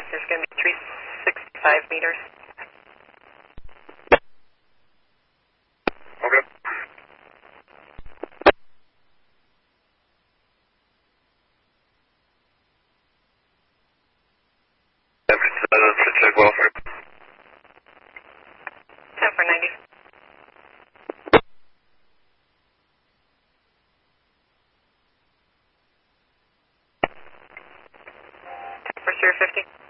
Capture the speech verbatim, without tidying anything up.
is going to be three sixty-five meters. Okay. Let's check welfare. ten for ninety. ten for zero fifty.